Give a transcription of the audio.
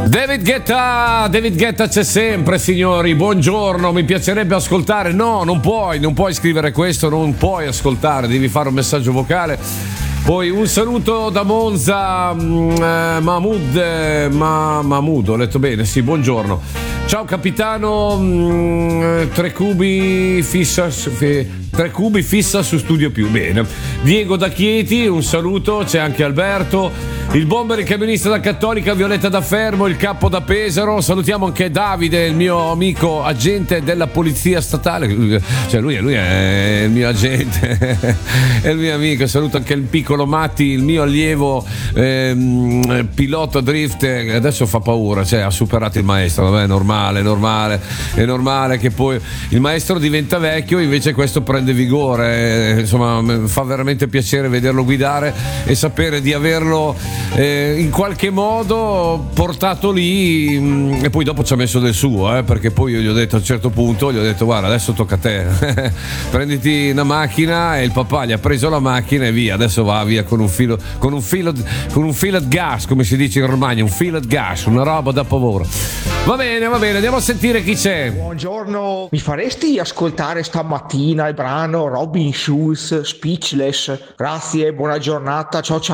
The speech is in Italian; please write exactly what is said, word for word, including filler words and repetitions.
David Guetta, David Guetta c'è sempre, signori. Buongiorno, mi piacerebbe ascoltare. No, non puoi, non puoi scrivere questo, non puoi ascoltare, devi fare un messaggio vocale. Poi un saluto da Monza, eh, Mahmood, eh, ma, Mahmood, ho letto bene, sì, buongiorno. Ciao capitano, mh, tre cubi fissa, fi, tre cubi fissa su Studio Più, bene. Diego da Chieti, un saluto, c'è anche Alberto. Il bomber, il camionista da Cattolica, Violetta da Fermo, il capo da Pesaro. Salutiamo anche Davide, il mio amico agente della polizia statale. Cioè lui, lui è il mio agente, è il mio amico. Saluto anche il piccolo Matti, il mio allievo ehm, pilota drift. Adesso fa paura, cioè ha superato il maestro. Vabbè, è normale, è normale, è normale che poi il maestro diventa vecchio, invece questo prende vigore. Insomma, fa veramente piacere vederlo guidare e sapere di averlo Eh, in qualche modo portato lì, mh, e poi dopo ci ha messo del suo, eh, perché poi io gli ho detto a un certo punto, gli ho detto guarda adesso tocca a te, prenditi una macchina, e il papà gli ha preso la macchina e via, adesso va via con un filo con un filo con un filo di gas, come si dice in Romagna, un filo di gas, una roba da pavoro. Va bene, va bene, andiamo a sentire chi c'è. Buongiorno, mi faresti ascoltare stamattina il brano Robin Schulz, Speechless? Grazie, buona giornata, ciao ciao.